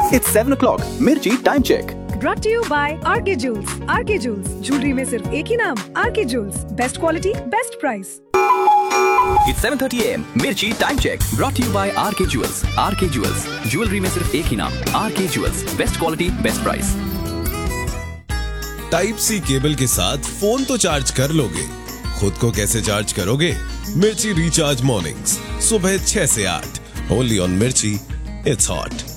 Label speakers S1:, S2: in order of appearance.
S1: It's 7 o'clock. Mirchi time check.
S2: Brought to you by RK Jewels. RK Jewels, jewelry में सिर्फ एक ही नाम, RK Jewels. Best quality, best price.
S1: It's 7:30 AM. Mirchi time check. Brought to you by RK Jewels. RK Jewels, jewelry में सिर्फ एक ही नाम, RK Jewels. Best quality, best price.
S3: Type सी cable के साथ फोन तो चार्ज कर लोगे, खुद को कैसे चार्ज करोगे? मिर्ची रिचार्ज मॉर्निंग्स सुबह 6 से 8 ओनली ऑन मिर्ची। It's hot.